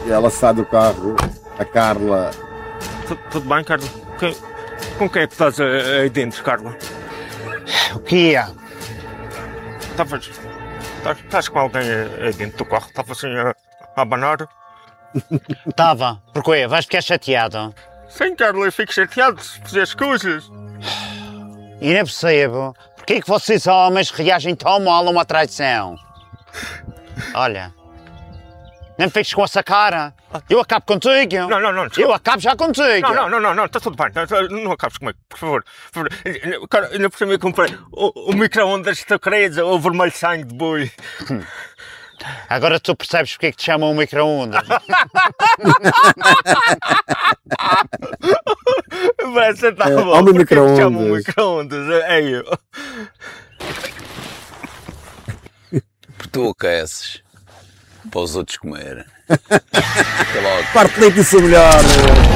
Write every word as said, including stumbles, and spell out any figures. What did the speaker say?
E ela sai do carro, a Carla. Tudo, tudo bem, Carla? Quem, com quem é que estás aí dentro, Carla? O que é? Estavas. Estás com alguém aí dentro do carro? Estavas assim a, a abanar? Estava. Porquê? Vais ficar chateado? Sim, Carla, eu fico chateado se fizeres coisas. E não percebo. Porquê que vocês homens reagem tão mal a uma traição? Olha. Nem me fiques com essa cara. Eu acabo contigo. Não, não, não. Desculpa. Eu acabo já contigo. Não, não, não, não, não, está tudo bem. Não, não acabes comigo, por favor. Por favor. Cara, ainda por cima eu comprei o, o micro-ondas da Creza, o vermelho sangue de boi. Agora tu percebes porque é que te chamam o micro-ondas. Essa está É, bom. homem Porquê que te chamam micro-ondas? micro-ondas? É eu. Tu aqueces para os outros comerem. Parte leite e sou melhor.